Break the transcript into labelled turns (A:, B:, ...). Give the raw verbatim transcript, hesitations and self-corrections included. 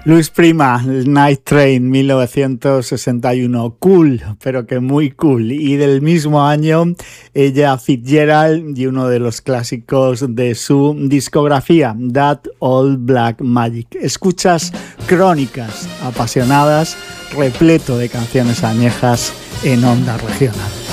A: Luis Prima, Night Train, mil novecientos sesenta y uno, cool, pero que muy cool. Y del mismo año, Ella Fitzgerald y uno de los clásicos de su discografía, That Old Black Magic. Escuchas Crónicas Apasionadas, repleto de canciones añejas en Onda Regional.